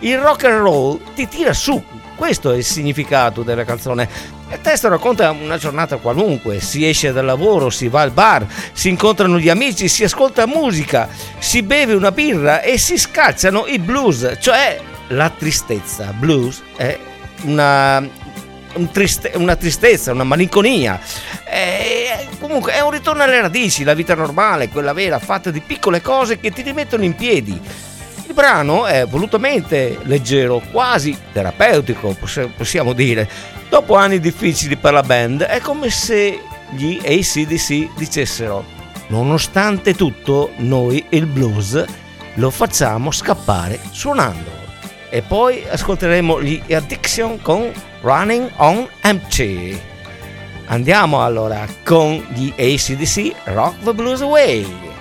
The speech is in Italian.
Il rock and roll ti tira su, questo è il significato della canzone. Il testo racconta una giornata qualunque, si esce dal lavoro, si va al bar, si incontrano gli amici, si ascolta musica, si beve una birra e si scacciano i blues, cioè la tristezza. Blues è una tristezza, una malinconia. Comunque è un ritorno alle radici, la vita normale, quella vera, fatta di piccole cose che ti rimettono in piedi. Il brano è volutamente leggero, quasi terapeutico, possiamo dire. Dopo anni difficili per la band, è come se gli AC/DC dicessero: nonostante tutto, noi il blues lo facciamo scappare suonando. E poi ascolteremo gli Addiction con Running on Empty. Andiamo allora con gli AC/DC, Rock the Blues Away.